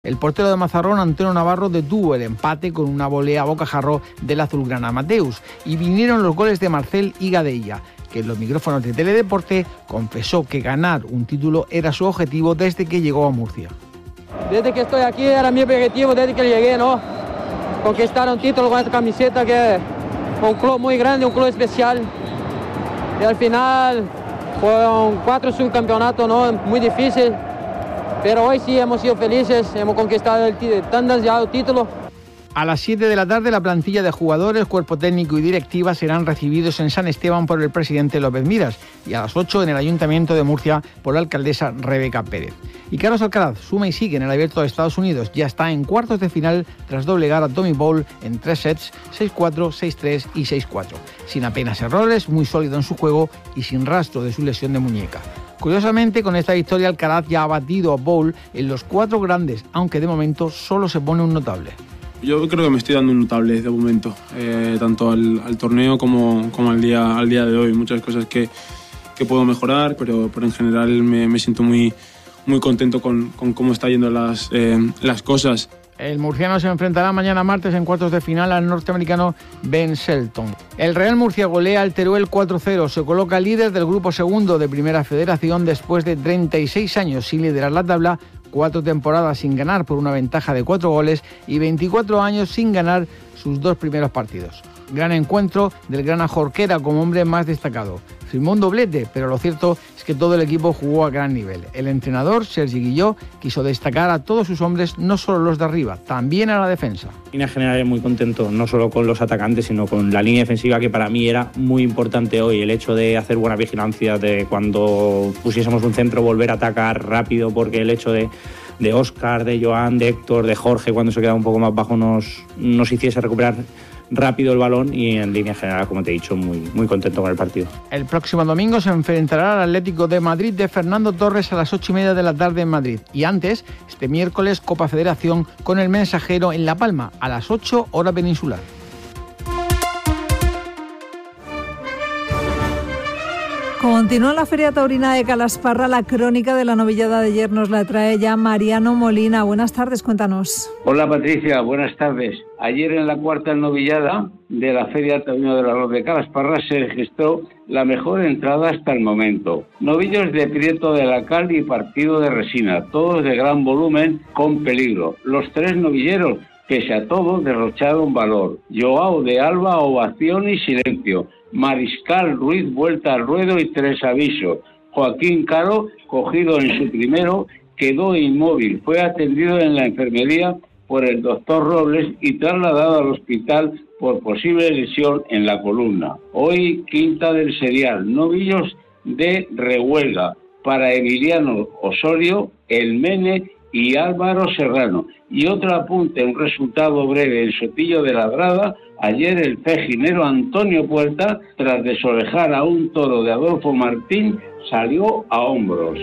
El portero de Mazarrón, Antonio Navarro, detuvo el empate con una volea a bocajarro del azulgrana Mateus, y vinieron los goles de Marcel y Gadella, que en los micrófonos de Teledeporte confesó que ganar un título era su objetivo desde que llegó a Murcia. Desde que estoy aquí era mi objetivo, desde que llegué, ¿no? Conquistar un título con esta camiseta, que es un club muy grande, un club especial. Y al final fueron 4 subcampeonatos, ¿no? Muy difícil. Pero hoy sí hemos sido felices, hemos conquistado tantos ya títulos. A las 7 de la tarde la plantilla de jugadores, cuerpo técnico y directiva serán recibidos en San Esteban por el presidente López Miras y a las 8 en el Ayuntamiento de Murcia por la alcaldesa Rebeca Pérez. Y Carlos Alcaraz suma y sigue en el Abierto de Estados Unidos, ya está en cuartos de final tras doblegar a Tommy Paul en 3 sets, 6-4, 6-3 y 6-4, sin apenas errores, muy sólido en su juego y sin rastro de su lesión de muñeca. Curiosamente, con esta victoria Alcaraz ya ha batido a Paul en los 4 grandes, aunque de momento solo se pone un notable. Yo creo que me estoy dando un notable de momento, tanto al torneo como al día de hoy. Muchas cosas que puedo mejorar, pero en general me siento muy contento con cómo están yendo las cosas. El murciano se enfrentará mañana martes en cuartos de final al norteamericano Ben Shelton. El Real Murcia golea al Teruel 4-0. Se coloca líder del grupo segundo de Primera Federación después de 36 años sin liderar la tabla, 4 temporadas sin ganar por una ventaja de 4 goles y 24 años sin ganar sus 2 primeros partidos. Gran encuentro del Grana Jorquera como hombre más destacado. Firmó un doblete, pero lo cierto es que todo el equipo jugó a gran nivel. El entrenador, Sergi Guilló, quiso destacar a todos sus hombres, no solo los de arriba, también a la defensa. En línea general muy contento, no solo con los atacantes, sino con la línea defensiva, que para mí era muy importante hoy. El hecho de hacer buena vigilancia, de cuando pusiésemos un centro volver a atacar rápido, porque el hecho de Óscar, de Joan, de Héctor, de Jorge, cuando se quedaba un poco más bajo, nos hiciese recuperar rápido el balón, y en línea general, como te he dicho, muy contento con el partido. El próximo domingo se enfrentará al Atlético de Madrid de Fernando Torres a las 8:30 de la tarde en Madrid. Y antes, este miércoles, Copa Federación con el Mensajero en La Palma a las 8 hora peninsular. Continúa la Feria Taurina de Calasparra. La crónica de la novillada de ayer nos la trae ya Mariano Molina. Buenas tardes, cuéntanos. Hola Patricia, buenas tardes. Ayer en la cuarta novillada de la Feria Taurina de la Luz de Calasparra se registró la mejor entrada hasta el momento. Novillos de Prieto de la Cal y Partido de Resina, todos de gran volumen con peligro. Los 3 novilleros, pese a todo, derrocharon valor. Joao de Alba, ovación y silencio. Mariscal Ruiz, vuelta al ruedo y 3 avisos. Joaquín Caro, cogido en su primero, quedó inmóvil. Fue atendido en la enfermería por el doctor Robles y trasladado al hospital por posible lesión en la columna. Hoy, quinta del serial, novillos de Rehuelga, para Emiliano Osorio, El Mene y Álvaro Serrano. Y otro apunte, un resultado breve, el Sotillo de Labrada. Ayer el fejinero Antonio Puerta, tras desorejar a un toro de Adolfo Martín, salió a hombros.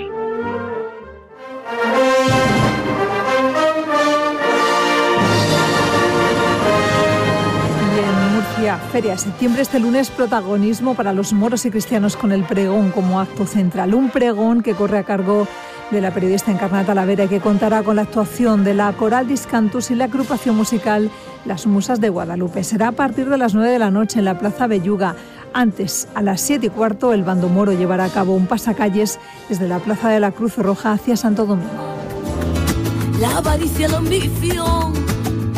Feria de Septiembre, este lunes, protagonismo para los moros y cristianos con el pregón como acto central. Un pregón que corre a cargo de la periodista Encarna Talavera y que contará con la actuación de la Coral Discantus y la agrupación musical Las Musas de Guadalupe. Será a partir de las 9 de la noche en la Plaza Belluga. Antes, a las 7:15, el bando moro llevará a cabo un pasacalles desde la Plaza de la Cruz Roja hacia Santo Domingo. La avaricia, la ambición.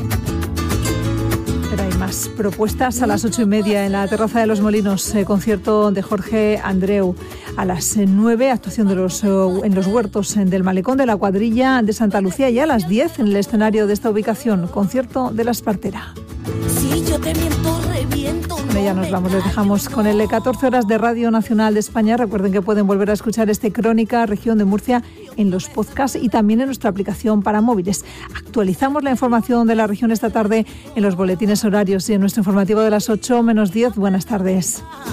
Pero hay más propuestas. A las 8:30 en la Terraza de los Molinos, concierto de Jorge Andreu. A las 9, actuación en los huertos del Malecón de la Cuadrilla de Santa Lucía. Y a las 10, en el escenario de esta ubicación, concierto de La Espartera. Si yo te miento, reviento. Con ella nos vamos, les dejamos con el 14 horas de Radio Nacional de España. Recuerden que pueden volver a escuchar Crónica Región de Murcia en los podcasts y también en nuestra aplicación para móviles. Actualizamos la información de la región esta tarde en los boletines horarios y en nuestro informativo de las 8 menos 10. Buenas tardes.